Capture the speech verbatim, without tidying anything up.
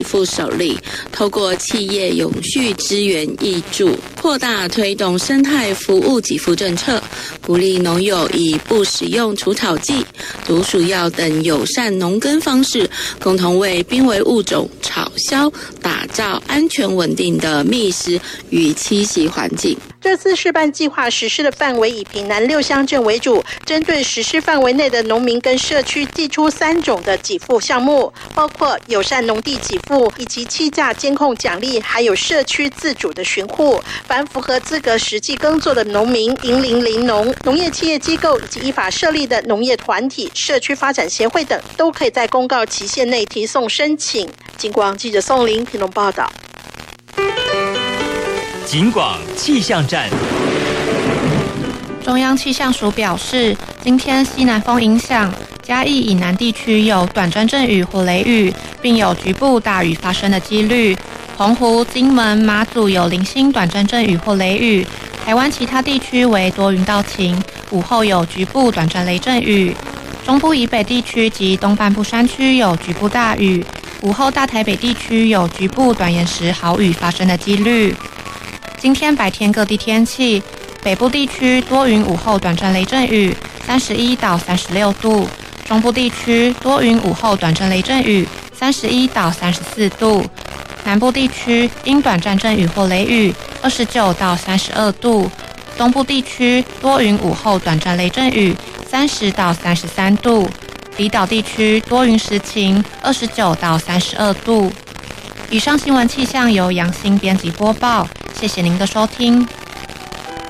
付首例，透过企业永续资源挹注，扩大推动生态服务给付政策，鼓励农友以不使用除草剂、毒鼠药等友善农耕方式，共同为濒危物种草鸮打造安全稳定的觅食与栖息环境。 这次示范计划实施的范围以屏南六乡镇为主，针对实施范围内的农民跟社区寄出三种的给付项目，包括友善农地给付以及气价监控奖励，还有社区自主的巡护。凡符合资格实际耕作的农民、营林林农、农业企业机构以及依法设立的农业团体、社区发展协会等，都可以在公告期限内提送申请。警广记者宋玲屏东报道。 警广气象站。 中央气象署表示，今天西南风影响，嘉义以南地区有短暂阵雨或雷雨，并有局部大雨发生的几率。澎湖、金门、马祖有零星短暂阵雨或雷雨，台湾其他地区为多云到晴，午后有局部短暂雷阵雨。中部以北地区及东半部山区有局部大雨，午后大台北地区有局部短延时豪雨发生的几率。今天白天各地天气，北部地区多云，午后短暂雷阵雨，三十一到三十六度；中部地区多云，午后短暂雷阵雨，三十一到三十四度；南部地区因短暂阵雨或雷雨，二十九到三十二度；东部地区多云，午后短暂雷阵雨，三十到三十三度；离岛地区多云时晴，二十九到三十二度。以上新闻气象由杨欣编辑播报，谢谢您的收听。